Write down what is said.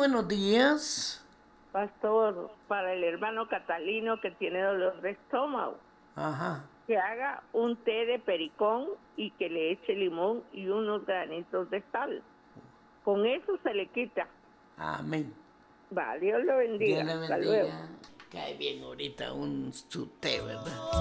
buenos días. Pastor, para el hermano Catalino que tiene dolor de estómago, Ajá. que haga un té de pericón y que le eche limón y unos granitos de sal. Con eso se le quita. Amén. Va, Dios lo Dios bendiga. le Hasta luego. bendiga. Cae bien ahorita un su té, ¿verdad?